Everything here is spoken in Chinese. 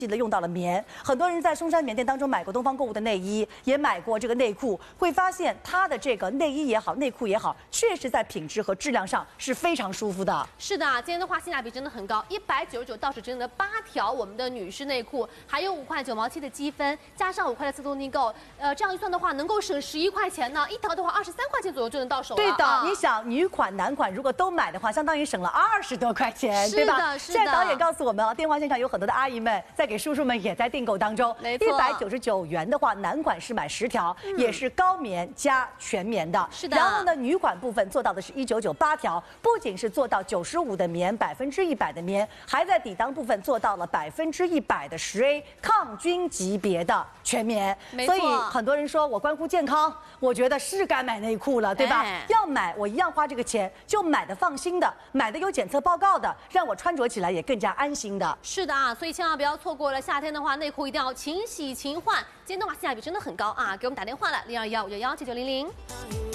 的用到了棉，很多人在松山棉店当中买过东方购物的内衣，也买过这个内裤，会发现它的这个内衣也好，内裤也好，确实在品质和质量上是非常舒服的。 是的，今天的话性价比真的很高，199到手真的8条我们的女士内裤，还有5块9毛7的积分，加上5块的自动订购，这样一算的话，能够省11块钱呢，一条的话23块钱左右就能到手了。 对的，你想女款男款如果都买的话，相当于省了20多块钱，对吧？ 是的。 现在导演告诉我们啊，电话线上有很多的阿姨们在给叔叔们也在订购当中。 没错 ，199元的话，男款是买10条，也是高棉加全棉的。 是的。 然后呢，女款部分做到的是199，8条，不仅是做到95的棉，100%的棉，还在底裆部分做到了100%的10A 抗菌级别的全棉。 没错。 所以很多人说我关乎健康，我觉得是该买内裤了，对吧？要买我一样花这个钱，就买的放心的，买的有检测报告的，让我穿着起来也更加安心的。 是的啊，所以千万不要错过了，夏天的话内裤一定要勤洗勤换。今天的话性价比真的很高啊，给我们打电话来0215119900。